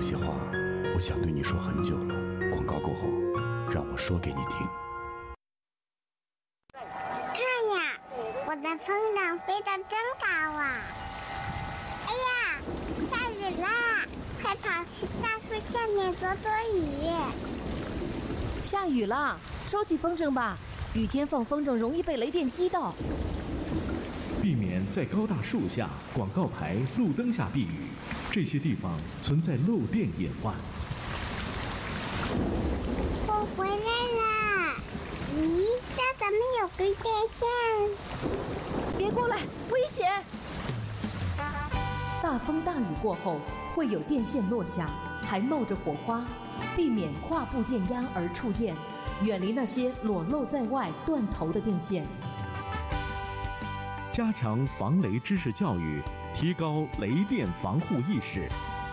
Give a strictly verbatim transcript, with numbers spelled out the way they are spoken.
些话我想对你说很久了，广告过后让我说给你听。 看呀，我的风筝飞得真高啊！哎呀，下雨啦，快跑去大树下面躲躲雨。 下雨了，收起风筝吧，雨天放风筝容易被雷电击到。 避免在高大树下、广告牌、路灯下避雨，这些地方存在漏电隐患。 我回来啦！咦，这怎么有根电线？ 别过来，危险！大风大雨过后会有电线落下，还冒着火花，避免跨步电压而触电，远离那些裸露在外、断头的电线。 加强防雷知识教育，提高雷电防护意识，